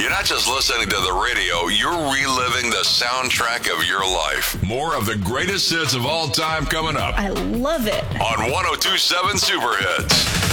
You're not just listening to the radio, you're reliving the soundtrack of your life. More of the greatest hits of all time coming up I love it. on 102.7 Super Hits.